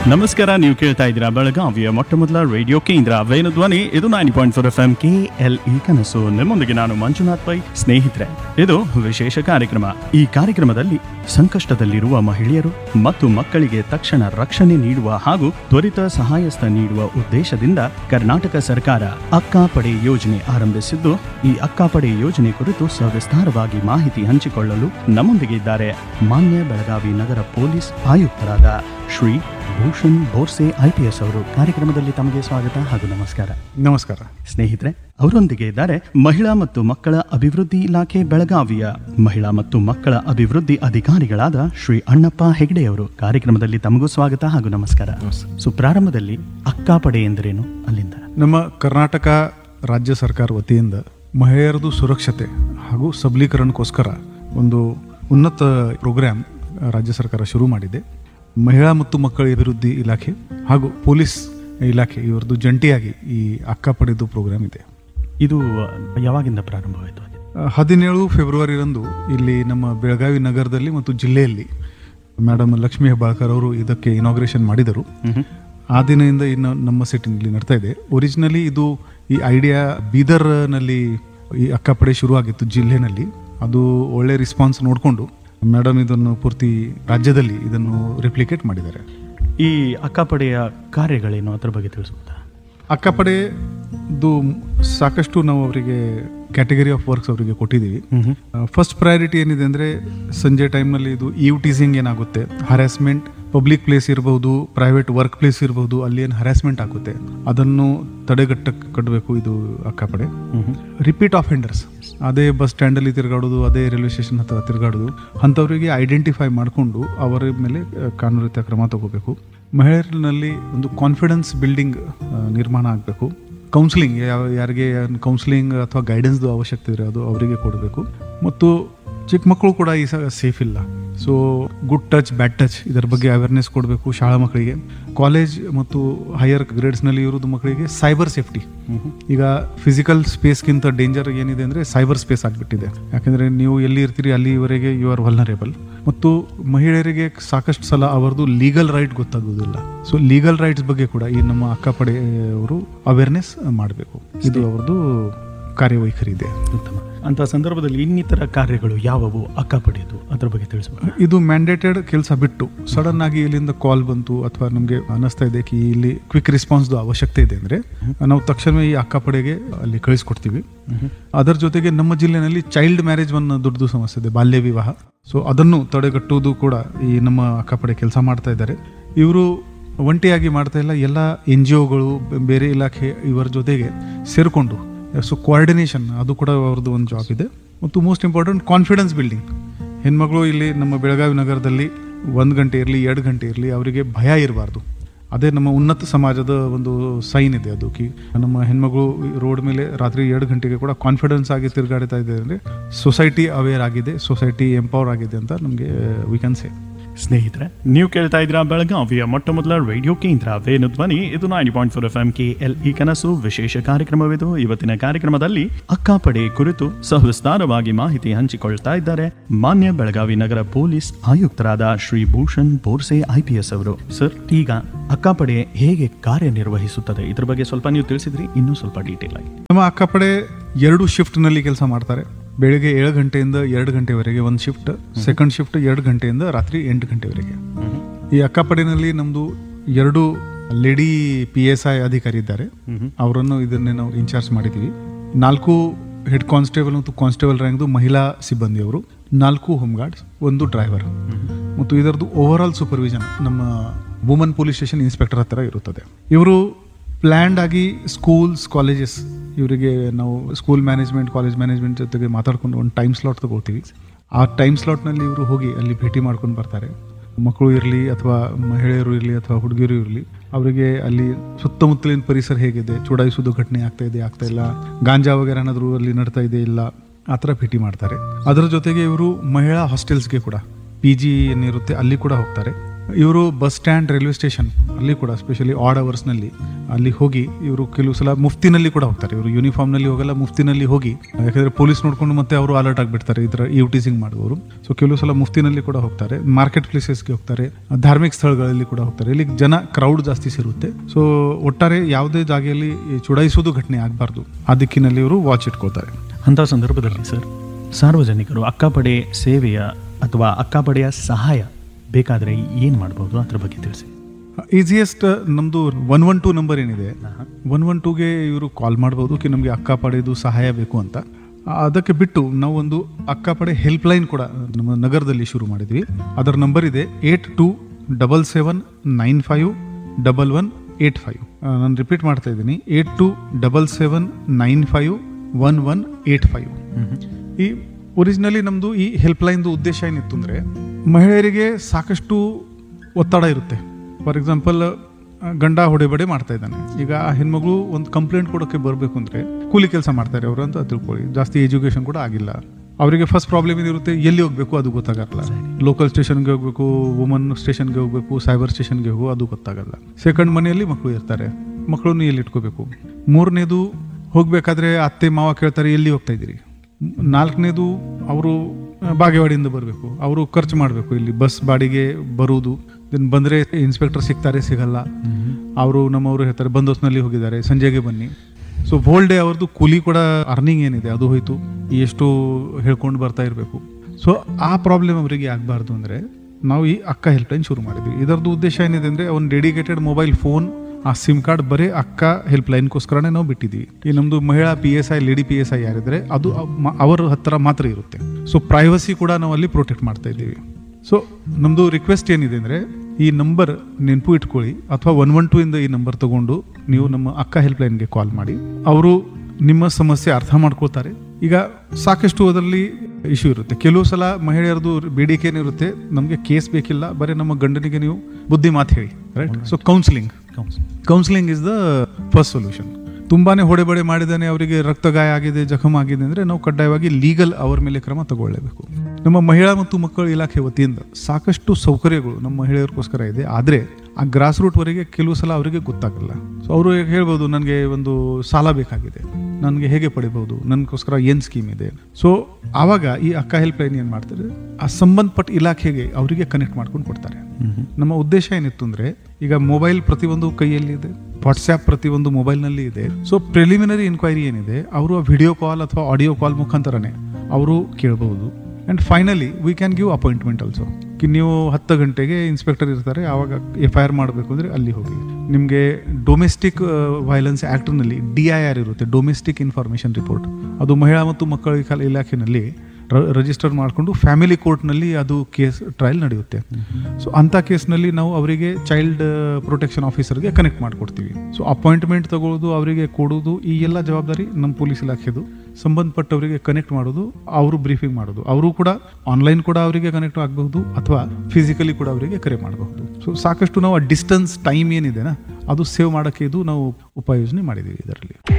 ನಮಸ್ಕಾರ, ನೀವು ಕೇಳ್ತಾ ಇದ್ದೀರಾ ಬೆಳಗಾವಿಯ ಮೊಟ್ಟ ಮೊದಲ ರೇಡಿಯೋ ಕೇಂದ್ರ ವೇಣು ಧ್ವನಿ. ಇದು 90.4 FM KLE ಕನಸು. ನಿಮ್ಮೊಂದಿಗೆ ನಾನು ಮಂಜುನಾಥ್ ಪೈ. ಸ್ನೇಹಿತರೆ, ಇದು ವಿಶೇಷ ಕಾರ್ಯಕ್ರಮ. ಈ ಕಾರ್ಯಕ್ರಮದಲ್ಲಿ ಸಂಕಷ್ಟದಲ್ಲಿರುವ ಮಹಿಳೆಯರು ಮತ್ತು ಮಕ್ಕಳಿಗೆ ತಕ್ಷಣ ರಕ್ಷಣೆ ನೀಡುವ ಹಾಗೂ ತ್ವರಿತ ಸಹಾಯಸ್ತ ನೀಡುವ ಉದ್ದೇಶದಿಂದ ಕರ್ನಾಟಕ ಸರ್ಕಾರ ಅಕ್ಕಾ ಪಡೆ ಯೋಜನೆ ಆರಂಭಿಸಿದ್ದು, ಈ ಅಕ್ಕಾ ಪಡೆ ಯೋಜನೆ ಕುರಿತು ಸವಿಸ್ತಾರವಾಗಿ ಮಾಹಿತಿ ಹಂಚಿಕೊಳ್ಳಲು ನಮ್ಮೊಂದಿಗೆ ಇದ್ದಾರೆ ಮಾನ್ಯ ಬೆಳಗಾವಿ ನಗರ ಪೊಲೀಸ್ ಆಯುಕ್ತರಾದ ಶ್ರೀ ಭೂಷಣ್ ಬೋರ್ಸೆ IPS ಅವರು. ಕಾರ್ಯಕ್ರಮದಲ್ಲಿ ತಮಗೆ ಸ್ವಾಗತ ಹಾಗೂ ನಮಸ್ಕಾರ. ನಮಸ್ಕಾರ ಸ್ನೇಹಿತರೆ, ಅವರೊಂದಿಗೆ ಇದ್ದಾರೆ ಮಹಿಳಾ ಮತ್ತು ಮಕ್ಕಳ ಅಭಿವೃದ್ಧಿ ಇಲಾಖೆ ಬೆಳಗಾವಿಯ ಮಹಿಳಾ ಮತ್ತು ಮಕ್ಕಳ ಅಭಿವೃದ್ಧಿ ಅಧಿಕಾರಿಗಳಾದ ಶ್ರೀ ಅಣ್ಣಪ್ಪ ಹೆಗ್ಡೆ ಅವರು. ಕಾರ್ಯಕ್ರಮದಲ್ಲಿ ತಮಗೂ ಸ್ವಾಗತ ಹಾಗೂ ನಮಸ್ಕಾರ. ಪ್ರಾರಂಭದಲ್ಲಿ ಅಕ್ಕಾ ಪಡೆ ಎಂದರೇನು, ಅಲ್ಲಿಂದ ನಮ್ಮ ಕರ್ನಾಟಕ ರಾಜ್ಯ ಸರ್ಕಾರ ವತಿಯಿಂದ ಮಹಿಳೆಯರದು ಸುರಕ್ಷತೆ ಹಾಗೂ ಸಬಲೀಕರಣಕ್ಕೋಸ್ಕರ ಒಂದು ಉನ್ನತ ಪ್ರೋಗ್ರಾಮ್ ರಾಜ್ಯ ಸರ್ಕಾರ ಶುರು ಮಾಡಿದೆ. ಮಹಿಳಾ ಮತ್ತು ಮಕ್ಕಳ ಅಭಿವೃದ್ಧಿ ಇಲಾಖೆ ಹಾಗೂ ಪೊಲೀಸ್ ಇಲಾಖೆ ಇವರದು ಜಂಟಿಯಾಗಿ ಈ ಅಕ್ಕಾ ಪಡೆದು ಪ್ರೋಗ್ರಾಮ್ ಇದೆ. ಇದು ಯಾವಾಗಿಂದ ಪ್ರಾರಂಭವಾಯಿತು? 17 ಫೆಬ್ರವರಿರಂದು ಇಲ್ಲಿ ನಮ್ಮ ಬೆಳಗಾವಿ ನಗರದಲ್ಲಿ ಮತ್ತು ಜಿಲ್ಲೆಯಲ್ಲಿ ಮೇಡಮ್ ಲಕ್ಷ್ಮೀ ಹೆಬ್ಬಾಳ್ಕರ್ ಅವರು ಇದಕ್ಕೆ ಇನಾಗ್ರೇಷನ್ ಮಾಡಿದರು. ಆ ದಿನದಿಂದ ಇನ್ನು ನಮ್ಮ ಸಿಟಿನಲ್ಲಿ ನಡ್ತಾ ಇದೆ. ಒರಿಜಿನಲಿ ಇದು ಈ ಐಡಿಯಾ ಬೀದರ್ನಲ್ಲಿ ಈ ಅಕ್ಕಾ ಪಡೆ ಶುರುವಾಗಿತ್ತು ಜಿಲ್ಲೆನಲ್ಲಿ. ಅದು ಒಳ್ಳೆ ರೆಸ್ಪಾನ್ಸ್ ನೋಡಿಕೊಂಡು ಮೇಡಮ್ ಇದನ್ನು ಪೂರ್ತಿ ರಾಜ್ಯದಲ್ಲಿ ಇದನ್ನು ರೆಪ್ಲಿಕೇಟ್ ಮಾಡಿದ್ದಾರೆ. ಈ ಅಕ್ಕಾ ಪಡೆಯ ಕಾರ್ಯಗಳೇನು, ಅದರ ಬಗ್ಗೆ ತಿಳಿಸ್ಬೋದಾ? ಅಕ್ಕಾ ಪಡೆದು ಸಾಕಷ್ಟು ನಾವು ಅವರಿಗೆ ಕ್ಯಾಟಗರಿ ಆಫ್ ವರ್ಕ್ಸ್ ಅವರಿಗೆ ಕೊಟ್ಟಿದ್ದೀವಿ. ಫಸ್ಟ್ ಪ್ರಯಾರಿಟಿ ಏನಿದೆ ಅಂದರೆ, ಸಂಜೆ ಟೈಮ್ನಲ್ಲಿ ಇದು ಟೀಸಿಂಗ್ ಏನಾಗುತ್ತೆ, ಹರಾಸ್ಮೆಂಟ್ ಪಬ್ಲಿಕ್ ಪ್ಲೇಸ್ ಇರಬಹುದು, ಪ್ರೈವೇಟ್ ವರ್ಕ್ ಪ್ಲೇಸ್ ಇರಬಹುದು, ಅಲ್ಲಿ ಏನು ಹರಾಸ್ಮೆಂಟ್ ಆಗುತ್ತೆ ಅದನ್ನು ಕಟ್ಟಬೇಕು. ಇದು ಅಕ್ಕಾ ಪಡೆ. ರಿಪೀಟ್ ಆಫೆಂಡರ್ಸ್, ಅದೇ ಬಸ್ ಸ್ಟ್ಯಾಂಡಲ್ಲಿ ತಿರುಗಾಡೋದು, ಅದೇ ರೈಲ್ವೆ ಸ್ಟೇಷನ್ ಹತ್ರ ತಿರುಗಾಡೋದು, ಅಂಥವರಿಗೆ ಐಡೆಂಟಿಫೈ ಮಾಡಿಕೊಂಡು ಅವರ ಮೇಲೆ ಕಾನೂನಿತ ಕ್ರಮ ತಗೋಬೇಕು. ಮಹಿಳೆಯರಲ್ಲಿ ಒಂದು ಕಾನ್ಫಿಡೆನ್ಸ್ ಬಿಲ್ಡಿಂಗ್ ನಿರ್ಮಾಣ ಆಗಬೇಕು. ಕೌನ್ಸಿಲಿಂಗ್, ಯಾರಿಗೆ ಕೌನ್ಸಿಲಿಂಗ್ ಅಥವಾ ಗೈಡೆನ್ಸ್ದು ಅವಶ್ಯಕತೆ ಇರೋ ಅದು ಅವರಿಗೆ ಕೊಡಬೇಕು. ಮತ್ತು ಚಿಕ್ಕ ಮಕ್ಕಳು ಕೂಡ ಈ ಸೇಫ್ ಇಲ್ಲ. ಸೊ ಗುಡ್ ಟಚ್, ಬ್ಯಾಡ್ ಟಚ್ ಇದರ ಬಗ್ಗೆ ಅವೇರ್ನೆಸ್ ಕೊಡಬೇಕು ಶಾಲಾ ಮಕ್ಕಳಿಗೆ. ಕಾಲೇಜ್ ಮತ್ತು ಹೈಯರ್ ಗ್ರೇಡ್ಸ್ನಲ್ಲಿ ಇರೋದು ಮಕ್ಕಳಿಗೆ ಸೈಬರ್ ಸೇಫ್ಟಿ. ಈಗ ಫಿಸಿಕಲ್ ಸ್ಪೇಸ್ಗಿಂತ ಡೇಂಜರ್ ಏನಿದೆ ಅಂದರೆ ಸೈಬರ್ ಸ್ಪೇಸ್ ಆಗಿಬಿಟ್ಟಿದೆ. ಯಾಕೆಂದರೆ ನೀವು ಎಲ್ಲಿ ಇರ್ತೀರಿ ಅಲ್ಲಿವರೆಗೆ ಯು ಆರ್ ವಲ್ನರೇಬಲ್. ಮತ್ತು ಮಹಿಳೆಯರಿಗೆ ಸಾಕಷ್ಟು ಸಲ ಅವರದು ಲೀಗಲ್ ರೈಟ್ ಗೊತ್ತಾಗೋದಿಲ್ಲ. ಸೊ ಲೀಗಲ್ ರೈಟ್ಸ್ ಬಗ್ಗೆ ಕೂಡ ಈ ನಮ್ಮ ಅಕ್ಕಾ ಪಡೆಯವರು ಅವೇರ್ನೆಸ್ ಮಾಡಬೇಕು. ಇದು ಅವರದು ಕಾರ್ಯವೈಖರಿ ಇದೆ. ಉತ್ತಮ. ಅಂತ ಸಂದರ್ಭದಲ್ಲಿ ಇನ್ನಿತರ ಕಾರ್ಯಗಳು ಯಾವುವು ಅಕ್ಕಾ ಪಡೆಯೋದು, ಅದರ ಬಗ್ಗೆ ತಿಳಿಸ್ಬೋದು? ಇದು ಮ್ಯಾಂಡೇಟೆಡ್ ಕೆಲಸ ಬಿಟ್ಟು ಸಡನ್ ಆಗಿ ಇಲ್ಲಿಂದ ಕಾಲ್ ಬಂತು ಅಥವಾ ನಮಗೆ ಅನ್ನಿಸ್ತಾ ಇದೆ ಕಿ ಇಲ್ಲಿ ಕ್ವಿಕ್ ರೆಸ್ಪಾನ್ಸ್ದು ಅವಶ್ಯಕತೆ ಇದೆ ಅಂದರೆ ನಾವು ತಕ್ಷಣ ಈ ಅಕ್ಕಾ ಪಡೆಗೆ ಅಲ್ಲಿ ಕಳಿಸ್ಕೊಡ್ತೀವಿ. ಅದರ ಜೊತೆಗೆ ನಮ್ಮ ಜಿಲ್ಲೆಯಲ್ಲಿ ಚೈಲ್ಡ್ ಮ್ಯಾರೇಜ್ ಒಂದು ದೊಡ್ಡದು ಸಮಸ್ಯೆ ಇದೆ, ಬಾಲ್ಯ ವಿವಾಹ. ಸೊ ಅದನ್ನು ತಡೆಗಟ್ಟುವುದು ಕೂಡ ಈ ನಮ್ಮ ಅಕ್ಕಾ ಪಡೆ ಕೆಲಸ ಮಾಡ್ತಾ ಇದ್ದಾರೆ. ಇವರು ಒಂಟಿಯಾಗಿ ಮಾಡ್ತಾ ಇಲ್ಲ, ಎಲ್ಲ NGOಗಳು ಬೇರೆ ಇಲಾಖೆ ಇವರ ಜೊತೆಗೆ ಸೇರಿಕೊಂಡು, ಸೊ ಕೋಆರ್ಡಿನೇಷನ್ ಅದು ಕೂಡ ಅವ್ರದ್ದು ಒಂದು ಜಾಬ್ ಇದೆ. ಮತ್ತು ಮೋಸ್ಟ್ ಇಂಪಾರ್ಟೆಂಟ್ ಕಾನ್ಫಿಡೆನ್ಸ್ ಬಿಲ್ಡಿಂಗ್. ಹೆಣ್ಮಗಳು ಇಲ್ಲಿ ನಮ್ಮ ಬೆಳಗಾವಿ ನಗರದಲ್ಲಿ 1 ಗಂಟೆ ಇರಲಿ 2 ಗಂಟೆ ಇರಲಿ ಅವರಿಗೆ ಭಯ ಇರಬಾರ್ದು. ಅದೇ ನಮ್ಮ ಉನ್ನತ ಸಮಾಜದ ಒಂದು ಸೈನ್ ಇದೆ. ಅದು ನಮ್ಮ ಹೆಣ್ಮಗಳು ರೋಡ್ ಮೇಲೆ ರಾತ್ರಿ 2 ಗಂಟೆಗೆ ಕೂಡ ಕಾನ್ಫಿಡೆನ್ಸ್ ಆಗಿ ತಿರುಗಾಡ್ತಾ ಇದೆ ಅಂದರೆ ಸೊಸೈಟಿ ಅವೇರ್ ಆಗಿದೆ, ಸೊಸೈಟಿ ಎಂಪವರ್ ಆಗಿದೆ ಅಂತ ನಮಗೆ ವಿ ಕ್ಯಾನ್ ಸೇ. ಸ್ನೇಹಿತರೆ, ನೀವು ಕೇಳ್ತಾ ಇದ್ದೀರಾ ಬೆಳಗಾವಿಯ ಮೊಟ್ಟ ಮೊದಲ ರೇಡಿಯೋ ಕೇಂದ್ರ ವೇಣು ಧ್ವನಿ. ಇದು 90.4 FM KLE ಕನಸು. ವಿಶೇಷ ಕಾರ್ಯಕ್ರಮವಿದು. ಇವತ್ತಿನ ಕಾರ್ಯಕ್ರಮದಲ್ಲಿ ಅಕ್ಕಾ ಪಡೆ ಕುರಿತು ಸವಿಸ್ತಾರವಾಗಿ ಮಾಹಿತಿ ಹಂಚಿಕೊಳ್ತಾ ಇದ್ದಾರೆ ಮಾನ್ಯ ಬೆಳಗಾವಿ ನಗರ ಪೊಲೀಸ್ ಆಯುಕ್ತರಾದ ಶ್ರೀ ಭೂಷಣ್ ಬೋರ್ಸೆ IPS ಅವರು. ಸರ್, ಈಗ ಅಕ್ಕಾ ಪಡೆ ಹೇಗೆ ಕಾರ್ಯನಿರ್ವಹಿಸುತ್ತದೆ, ಇದ್ರ ಬಗ್ಗೆ ಸ್ವಲ್ಪ ನೀವು ತಿಳಿಸಿದ್ರಿ, ಇನ್ನೂ ಸ್ವಲ್ಪ ಡೀಟೇಲ್ ಆಗಿ. ನಮ್ಮ ಅಕ್ಕಾ ಪಡೆ 2 ಶಿಫ್ಟ್ನಲ್ಲಿ ಕೆಲಸ ಮಾಡ್ತಾರೆ. ಬೆಳಿಗ್ಗೆ 7 ಗಂಟೆಯಿಂದ 2 ಗಂಟೆವರೆಗೆ ಒಂದು ಶಿಫ್ಟ್, ಸೆಕೆಂಡ್ ಶಿಫ್ಟ್ 2 ಗಂಟೆಯಿಂದ ರಾತ್ರಿ 8 ಗಂಟೆವರೆಗೆ. ಈ ಅಕ್ಕಾ ಪಡೆಯಲ್ಲಿ ನಮ್ಮದು 2 ಲೇಡಿ PSI ಅಧಿಕಾರಿ ಇದ್ದಾರೆ. ಅವರನ್ನು ಇದನ್ನೇ ನಾವು ಇನ್ಚಾರ್ಜ್ ಮಾಡಿದ್ದೀವಿ. 4 ಹೆಡ್ ಕಾನ್ಸ್ಟೇಬಲ್ ಮತ್ತು ಕಾನ್ಸ್ಟೇಬಲ್ ರ್ಯಾಂಕ್ದು ಮಹಿಳಾ ಸಿಬ್ಬಂದಿಯವರು, 4 ಹೋಮ್ ಗಾರ್ಡ್ಸ್, 1 ಡ್ರೈವರ್. ಮತ್ತು ಇದರದ್ದು ಓವರ್ ಆಲ್ ಸೂಪರ್ವಿಷನ್ ನಮ್ಮ ವುಮನ್ ಪೊಲೀಸ್ ಸ್ಟೇಷನ್ ಇನ್ಸ್ಪೆಕ್ಟರ್ ಹತ್ತಿರ ಇರುತ್ತದೆ. ಇವರು ಪ್ಲ್ಯಾಂಡ್ ಆಗಿ ಸ್ಕೂಲ್ಸ್, ಕಾಲೇಜಸ್ ಇವರಿಗೆ ನಾವು ಸ್ಕೂಲ್ ಮ್ಯಾನೇಜ್ಮೆಂಟ್, ಕಾಲೇಜ್ ಮ್ಯಾನೇಜ್ಮೆಂಟ್ ಜೊತೆಗೆ ಮಾತಾಡ್ಕೊಂಡು ಒಂದು ಟೈಮ್ ಸ್ಲಾಟ್ ತಗೋತೀವಿ. ಆ ಟೈಮ್ ಸ್ಲಾಟ್ನಲ್ಲಿ ಇವರು ಹೋಗಿ ಅಲ್ಲಿ ಭೇಟಿ ಮಾಡ್ಕೊಂಡು ಬರ್ತಾರೆ. ಮಕ್ಕಳು ಇರಲಿ ಅಥವಾ ಮಹಿಳೆಯರು ಇರಲಿ ಅಥವಾ ಹುಡುಗಿಯರು ಇರಲಿ, ಅವರಿಗೆ ಅಲ್ಲಿ ಸುತ್ತಮುತ್ತಲಿನ ಪರಿಸರ ಹೇಗಿದೆ, ಚುಡಾಯಿಸೋದು ಘಟನೆ ಆಗ್ತಾ ಇಲ್ಲ, ಗಾಂಜಾ ವಗೇರೆ ಏನಾದರೂ ಅಲ್ಲಿ ನಡ್ತಾ ಇದೆ ಇಲ್ಲ, ಆ ಥರ ಭೇಟಿ ಮಾಡ್ತಾರೆ. ಅದರ ಜೊತೆಗೆ ಇವರು ಮಹಿಳಾ ಹಾಸ್ಟೆಲ್ಸ್ಗೆ ಕೂಡ, PG ಏನಿರುತ್ತೆ ಅಲ್ಲಿ ಕೂಡ ಹೋಗ್ತಾರೆ. ಇವರು ಬಸ್ ಸ್ಟ್ಯಾಂಡ್, ರೈಲ್ವೆ ಸ್ಟೇಷನ್ ಅಲ್ಲಿ ಕೂಡ ಸ್ಪೆಷಲಿ ಆಡ್ ಅವರ್ಸ್ನಲ್ಲಿ ಅಲ್ಲಿ ಹೋಗಿ ಇವರು ಕೆಲವು ಸಲ ಮುಫ್ತಿನಲ್ಲಿ ಕೂಡ ಹೋಗ್ತಾರೆ. ಇವರು ಯೂನಿಫಾರ್ಮ್ನಲ್ಲಿ ಹೋಗಲ್ಲ, ಮುಫ್ತಿನಲ್ಲಿ ಹೋಗಿ, ಯಾಕಂದರೆ ಪೊಲೀಸ್ ನೋಡ್ಕೊಂಡು ಮತ್ತೆ ಅವರು ಅಲರ್ಟ್ ಆಗಿಬಿಡ್ತಾರೆ ಈ ಥರ ಈವ್ಟೀಸಿಂಗ್ ಮಾಡುವವರು. ಸೊ ಕೆಲವು ಸಲ ಮುಫ್ತಿನಲ್ಲಿ ಕೂಡ ಹೋಗ್ತಾರೆ, ಮಾರ್ಕೆಟ್ ಪ್ಲೇಸಸ್ಗೆ ಹೋಗ್ತಾರೆ, ಧಾರ್ಮಿಕ ಸ್ಥಳಗಳಲ್ಲಿ ಕೂಡ ಹೋಗ್ತಾರೆ. ಇಲ್ಲಿ ಜನ ಕ್ರೌಡ್ ಜಾಸ್ತಿ ಸೇರುತ್ತೆ. ಸೊ ಒಟ್ಟಾರೆ ಯಾವುದೇ ಜಾಗೆಯಲ್ಲಿ ಚುಡಾಯಿಸೋದು ಘಟನೆ ಆಗಬಾರ್ದು, ಆ ದಿಕ್ಕಿನಲ್ಲಿ ಇವರು ವಾಚ್ ಇಟ್ಕೋತಾರೆ. ಅಂಥ ಸಂದರ್ಭದಲ್ಲಿ ಸರ್, ಸಾರ್ವಜನಿಕರು ಅಕ್ಕಪಡೆ ಸೇವೆಯ ಅಥವಾ ಅಕ್ಕಪಡೆಯ ಸಹಾಯ ಬೇಕಾದರೆ ಏನು ಮಾಡ್ಬೋದು, ಅದ್ರ ಬಗ್ಗೆ ತಿಳಿಸಿ. ಈಸಿಯೆಸ್ಟ್ ನಮ್ಮದು 112 ನಂಬರ್ ಏನಿದೆ, 112ಗೆ ಇವರು ಕಾಲ್ ಮಾಡ್ಬೋದು ಕಿ ನಮಗೆ ಅಕ್ಕಪಡೆದು ಸಹಾಯ ಬೇಕು ಅಂತ. ಅದಕ್ಕೆ ಬಿಟ್ಟು ನಾವು ಒಂದು ಅಕ್ಕಪಡೆ ಹೆಲ್ಪ್ಲೈನ್ ಕೂಡ ನಮ್ಮ ನಗರದಲ್ಲಿ ಶುರು ಮಾಡಿದ್ವಿ. ಅದರ ನಂಬರ್ ಇದೆ 8277951185. ನಾನು ರಿಪೀಟ್ ಮಾಡ್ತಾ ಇದ್ದೀನಿ, 8277951185. ಈ ಒರಿಜಿನಲಿ ನಮ್ಮದು ಈ ಹೆಲ್ಪ್ಲೈನ್ದು ಉದ್ದೇಶ ಏನಿತ್ತು ಅಂದರೆ, ಮಹಿಳೆಯರಿಗೆ ಸಾಕಷ್ಟು ಒತ್ತಡ ಇರುತ್ತೆ. ಫಾರ್ ಎಕ್ಸಾಂಪಲ್, ಗಂಡ ಹೊಡೆಬಡೆ ಮಾಡ್ತಾ ಇದ್ದಾನೆ, ಈಗ ಆ ಹೆಣ್ಮಗಳು ಒಂದು ಕಂಪ್ಲೇಂಟ್ ಕೊಡೋಕ್ಕೆ ಬರಬೇಕು ಅಂದರೆ ಕೂಲಿ ಕೆಲಸ ಮಾಡ್ತಾರೆ ಅವರು ಅಂತ ತಿಳ್ಕೊಳ್ಳಿ, ಜಾಸ್ತಿ ಎಜುಕೇಷನ್ ಕೂಡ ಆಗಿಲ್ಲ. ಅವರಿಗೆ ಫಸ್ಟ್ ಪ್ರಾಬ್ಲಮ್ ಏನಿರುತ್ತೆ, ಎಲ್ಲಿ ಹೋಗಬೇಕು ಅದು ಗೊತ್ತಾಗಲ್ಲ. ಲೋಕಲ್ ಸ್ಟೇಷನ್ಗೆ ಹೋಗಬೇಕು, ವುಮನ್ ಸ್ಟೇಷನ್ಗೆ ಹೋಗಬೇಕು, ಸೈಬರ್ ಸ್ಟೇಷನ್ಗೆ ಹೋಗೋ ಅದು ಗೊತ್ತಾಗಲ್ಲ. ಸೆಕೆಂಡ್, ಮನೆಯಲ್ಲಿ ಮಕ್ಕಳು ಇರ್ತಾರೆ, ಮಕ್ಕಳನ್ನು ಎಲ್ಲಿ ಇಟ್ಕೋಬೇಕು. ಮೂರನೇದು, ಹೋಗಬೇಕಾದ್ರೆ ಅತ್ತೆ ಮಾವ ಕೇಳ್ತಾರೆ ಎಲ್ಲಿ ಹೋಗ್ತಾ ಇದ್ದೀರಿ. ನಾಲ್ಕನೇದು, ಅವರು ಬಾಗೇವಾಡಿಯಿಂದ ಬರಬೇಕು, ಅವರು ಖರ್ಚು ಮಾಡಬೇಕು, ಇಲ್ಲಿ ಬಸ್ ಬಾಡಿಗೆ ಬರುವುದು, ಬಂದರೆ ಇನ್ಸ್ಪೆಕ್ಟರ್ ಸಿಗ್ತಾರೆ ಸಿಗಲ್ಲ, ಅವರು ನಮ್ಮವರು ಹೇಳ್ತಾರೆ ಬಂದೋಸ್ನಲ್ಲಿ ಹೋಗಿದ್ದಾರೆ ಸಂಜೆಗೆ ಬನ್ನಿ. ಸೊ ಹೋಲ್ ಡೇ ಅವ್ರದ್ದು ಕೂಲಿ ಕೂಡ ಅರ್ನಿಂಗ್ ಏನಿದೆ ಅದು ಹೋಯ್ತು, ಎಷ್ಟು ಹೇಳ್ಕೊಂಡು ಬರ್ತಾ ಇರಬೇಕು. ಸೊ ಆ ಪ್ರಾಬ್ಲಮ್ ಅವರಿಗೆ ಆಗಬಾರ್ದು ಅಂದರೆ ನಾವು ಈ ಅಕ್ಕ ಹೆಲ್ಪ್ಲೈನ್ ಶುರು ಮಾಡಿದ್ವಿ. ಇದರದ್ದು ಉದ್ದೇಶ ಏನಿದೆ ಅಂದರೆ, ಒಂದು ಡೆಡಿಕೇಟೆಡ್ ಮೊಬೈಲ್ ಫೋನ್, ಆ ಸಿಮ್ ಕಾರ್ಡ್ ಬರೀ ಅಕ್ಕ ಹೆಲ್ಪ್ಲೈನ್ಗೋಸ್ಕರನೇ ನಾವು ಬಿಟ್ಟಿದ್ದೀವಿ. ಈ ನಮ್ಮದು ಮಹಿಳಾ PSI, ಲೇಡಿ PSI ಯಾರಿದ್ರೆ ಅದು ಅವರ ಹತ್ತಿರ ಮಾತ್ರ ಇರುತ್ತೆ. ಸೊ ಪ್ರೈವಸಿ ಕೂಡ ನಾವು ಅಲ್ಲಿ ಪ್ರೊಟೆಕ್ಟ್ ಮಾಡ್ತಾ ಇದ್ದೀವಿ. ಸೊ ನಮ್ಮದು ರಿಕ್ವೆಸ್ಟ್ ಏನಿದೆ ಅಂದರೆ, ಈ ನಂಬರ್ ನೆನಪು ಇಟ್ಕೊಳ್ಳಿ, ಅಥವಾ 112 ಇಂದ ಈ ನಂಬರ್ ತಗೊಂಡು ನೀವು ನಮ್ಮ ಅಕ್ಕ ಹೆಲ್ಪ್ಲೈನ್ಗೆ ಕಾಲ್ ಮಾಡಿ. ಅವರು ನಿಮ್ಮ ಸಮಸ್ಯೆ ಅರ್ಥ ಮಾಡ್ಕೊಳ್ತಾರೆ. ಈಗ ಸಾಕಷ್ಟು ಅದರಲ್ಲಿ ಇಶ್ಯೂ ಇರುತ್ತೆ. ಕೆಲವು ಸಲ ಮಹಿಳೆಯರದು ಬೇಡಿಕೆ ಏನಿರುತ್ತೆ, ನಮಗೆ ಕೇಸ್ ಬೇಕಿಲ್ಲ, ಬರೀ ನಮ್ಮ ಗಂಡನಿಗೆ ನೀವು ಬುದ್ಧಿ ಮಾತು ಹೇಳಿ, right. So counselling is the first solution. ತುಂಬಾನೇ ಹೊಡೆಬಡೆ ಮಾಡಿದಾನೆ, ಅವರಿಗೆ ರಕ್ತ ಗಾಯ ಆಗಿದೆ, ಜಖಮ್ ಆಗಿದೆ ಅಂದರೆ ನಾವು ಕಡ್ಡಾಯವಾಗಿ ಲೀಗಲ್ ಅವರ ಮೇಲೆ ಕ್ರಮ ತಗೊಳ್ಳೇಬೇಕು. ನಮ್ಮ ಮಹಿಳಾ ಮತ್ತು ಮಕ್ಕಳ ಇಲಾಖೆ ವತಿಯಿಂದ ಸಾಕಷ್ಟು ಸೌಕರ್ಯಗಳು ನಮ್ಮ ಮಹಿಳೆಯರಿಗೋಸ್ಕರ ಇದೆ. ಆದರೆ ಆ ಗ್ರಾಸ್ ರೂಟ್ವರೆಗೆ ಕೆಲವು ಸಲ ಅವರಿಗೆ ಗೊತ್ತಾಗಲ್ಲ. ಸೊ ಅವರು ಹೇಳ್ಬೋದು, ನನಗೆ ಒಂದು ಸಾಲ ಬೇಕಾಗಿದೆ, ನನಗೆ ಹೇಗೆ ಪಡಿಬಹುದು, ನನಗೋಸ್ಕರ ಏನು ಸ್ಕೀಮ್ ಇದೆ. ಸೊ ಆವಾಗ ಈ ಅಕ್ಕ ಹೆಲ್ಪ್ಲೈನ್ ಏನು ಮಾಡ್ತಾರೆ, ಆ ಸಂಬಂಧಪಟ್ಟ ಇಲಾಖೆಗೆ ಅವರಿಗೆ ಕನೆಕ್ಟ್ ಮಾಡ್ಕೊಂಡು ಕೊಡ್ತಾರೆ. ನಮ್ಮ ಉದ್ದೇಶ ಏನಿತ್ತು ಅಂದರೆ, ಈಗ ಮೊಬೈಲ್ ಪ್ರತಿಯೊಂದು ಕೈಯಲ್ಲಿ ಇದೆ, ವಾಟ್ಸ್ಆ್ಯಪ್ ಪ್ರತಿಯೊಂದು ಮೊಬೈಲ್ನಲ್ಲಿ ಇದೆ. ಸೊ ಪ್ರಿಲಿಮಿನರಿ ಇನ್ಕ್ವೈರಿ ಏನಿದೆ, ಅವರು ವಿಡಿಯೋ ಕಾಲ್ ಅಥವಾ ಆಡಿಯೋ ಕಾಲ್ ಮುಖಾಂತರನೇ ಅವರು ಕೇಳಬಹುದು. And finally we can give appointment also. ನೀವು 10 ಗಂಟೆಗೆ ಇನ್ಸ್ಪೆಕ್ಟರ್ ಇರ್ತಾರೆ, ಆವಾಗ FIR ಮಾಡಬೇಕು ಅಂದರೆ ಅಲ್ಲಿ ಹೋಗಿ. ನಿಮಗೆ ಡೊಮೆಸ್ಟಿಕ್ ವೈಲೆನ್ಸ್ ಆ್ಯಕ್ಟ್ನಲ್ಲಿ DIR ಇರುತ್ತೆ, ಡೊಮೆಸ್ಟಿಕ್ ಇನ್ಫಾರ್ಮೇಷನ್ ರಿಪೋರ್ಟ್. ಅದು ಮಹಿಳಾ ಮತ್ತು ಮಕ್ಕಳ ಇಲಾಖೆಯಲ್ಲಿ ರಿಜಿಸ್ಟರ್ ಮಾಡಿಕೊಂಡು ಫ್ಯಾಮಿಲಿ ಕೋರ್ಟ್ನಲ್ಲಿ ಅದು ಕೇಸ್ ಟ್ರಯಲ್ ನಡೆಯುತ್ತೆ. ಸೊ ಅಂಥ ಕೇಸ್ನಲ್ಲಿ ನಾವು ಅವರಿಗೆ ಚೈಲ್ಡ್ ಪ್ರೊಟೆಕ್ಷನ್ ಆಫೀಸರ್ಗೆ ಕನೆಕ್ಟ್ ಮಾಡಿಕೊಡ್ತೀವಿ. ಸೊ ಅಪಾಯಿಂಟ್ಮೆಂಟ್ ತಗೊಳ್ಳೋದು, ಅವರಿಗೆ ಕೊಡೋದು, ಈ ಎಲ್ಲ ಜವಾಬ್ದಾರಿ ನಮ್ಮ ಪೊಲೀಸ್ ಇಲಾಖೆದು. ಸಂಬಂಧಪಟ್ಟವರಿಗೆ ಕನೆಕ್ಟ್ ಮಾಡೋದು, ಅವರು ಬ್ರೀಫಿಂಗ್ ಮಾಡೋದು. ಅವರು ಕೂಡ ಆನ್ಲೈನ್ ಕೂಡ ಅವರಿಗೆ ಕನೆಕ್ಟ್ ಆಗಬಹುದು, ಅಥವಾ ಫಿಸಿಕಲಿ ಕೂಡ ಅವರಿಗೆ ಕರೆ ಮಾಡಬಹುದು. ಸೊ ಸಾಕಷ್ಟು ನಾವು ಆ ಡಿಸ್ಟೆನ್ಸ್ ಟೈಮ್ ಏನಿದೆನಾ ಅದು ಸೇವ್ ಮಾಡೋಕ್ಕೆ ಇದು ನಾವು ಉಪಯೋಜನೆ ಮಾಡಿದ್ದೀವಿ ಇದರಲ್ಲಿ.